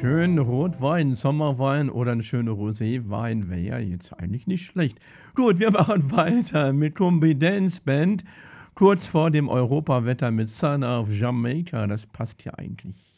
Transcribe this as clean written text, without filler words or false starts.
schönen Rotwein, Sommerwein oder 'n schöner Roséwein wäre ja jetzt eigentlich nicht schlecht. Gut, wir machen weiter mit Combi Dance Band, kurz vor dem Europawetter mit Son of Jamaica. Das passt ja eigentlich.